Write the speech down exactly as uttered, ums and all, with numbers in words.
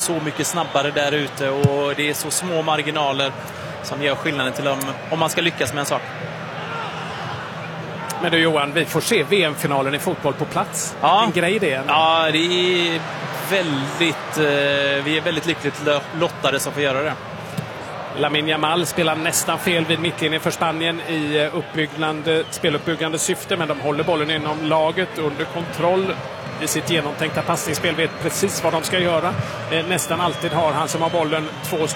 så mycket snabbare där ute och det är så små marginaler som gör skillnaden till om, om man ska lyckas med en sak. Men du Johan, vi får se V M-finalen i fotboll på plats. Ja. En grej det. Ja, det är väldigt, eh, vi är väldigt lyckligt lottade som får göra det. Lamine Yamal spelar nästan fel vid mittlinjen för Spanien i uppbyggande, speluppbyggande syfte, men de håller bollen inom laget under kontroll i sitt genomtänkta passningsspel, vet precis vad de ska göra. Eh, nästan alltid har han som har bollen två stycken